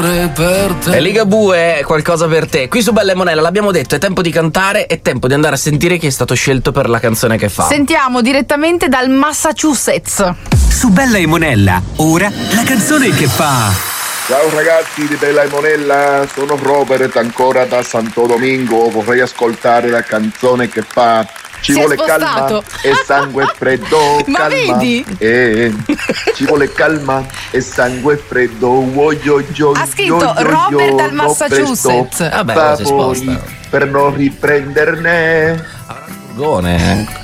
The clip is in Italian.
E Ligabue è qualcosa per te. Qui su Bella e Monella l'abbiamo detto, è tempo di cantare, è tempo di andare a sentire chi è stato scelto per la canzone che fa. Sentiamo direttamente dal Massachusetts. Su Bella e Monella, ora la canzone che fa. Ciao ragazzi di Bella e Monella, sono Robert ancora da Santo Domingo, vorrei ascoltare la canzone che fa Ci vuole calma e sangue freddo. Ma calma, vedi? Ci vuole calma e sangue freddo. Ha scritto Robert dal Massachusetts. Vabbè, si sposta. Per non riprenderne. Furgone.